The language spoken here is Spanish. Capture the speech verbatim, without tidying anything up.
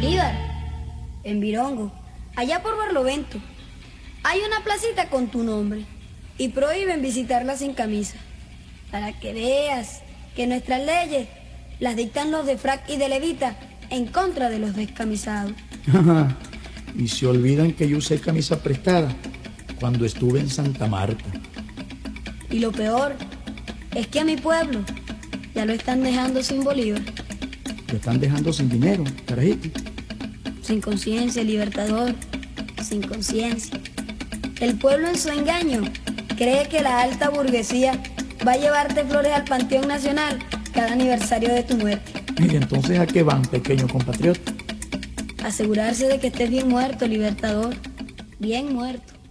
Bolívar, en Virongo, allá por Barlovento, hay una placita con tu nombre y prohíben visitarla sin camisa. Para que veas que nuestras leyes las dictan los de frac y de levita en contra de los descamisados. Y se olvidan que yo usé camisa prestada cuando estuve en Santa Marta. Y lo peor es que a mi pueblo ya lo están dejando sin Bolívar. Lo están dejando sin dinero, carajito. Sin conciencia, Libertador, sin conciencia. El pueblo en su engaño cree que la alta burguesía va a llevarte flores al Panteón Nacional cada aniversario de tu muerte. Y entonces, ¿a qué van, pequeño compatriota? Asegurarse de que estés bien muerto, Libertador, bien muerto.